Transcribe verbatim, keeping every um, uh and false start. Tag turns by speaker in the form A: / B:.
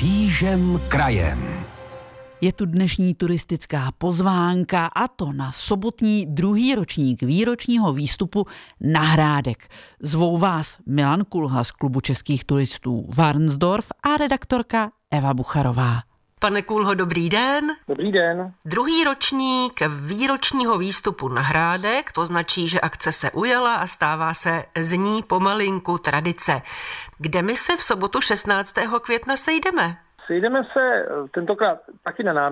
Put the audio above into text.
A: Křížem krajem.
B: Je tu dnešní turistická pozvánka a to na sobotní druhý ročník výročního výstupu Na Hrádek. Zvou vás Milan Kulha z Klubu českých turistů Varnsdorf a redaktorka Eva Bucharová.
C: Pane Kulho, dobrý den.
D: Dobrý den.
C: Druhý ročník výročního výstupu Na Hrádek, to značí, že akce se ujala a stává se z ní pomalinku tradice. Kde my se v sobotu šestnáctého května sejdeme?
D: Sejdeme se tentokrát taky na náměstí.